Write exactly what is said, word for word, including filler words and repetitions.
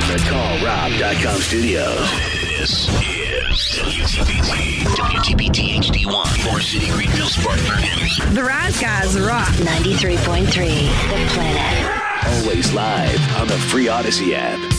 the Call Rob dot com studios. This is W T B T, W T B T H D one, Moore City, Greenville, Spartanburg. The Rise Guys rock. ninety-three point three, The Planet. Always live on the free Odyssey app.